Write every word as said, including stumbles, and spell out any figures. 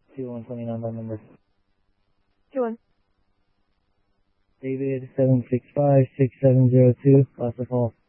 two one twenty-nine by number. two one. David seven six five six seven zero two, last call.